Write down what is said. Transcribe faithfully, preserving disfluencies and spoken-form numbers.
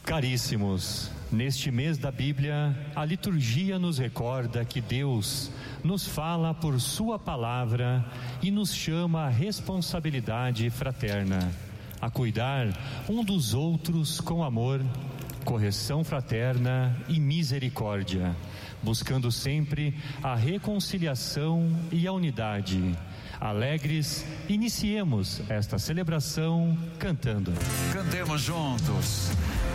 Caríssimos, neste mês da Bíblia, a liturgia nos recorda que Deus nos fala por Sua palavra e nos chama à responsabilidade fraterna, a cuidar um dos outros com amor, correção fraterna e misericórdia, buscando sempre a reconciliação e a unidade. Alegres, iniciemos esta celebração cantando. Cantemos juntos.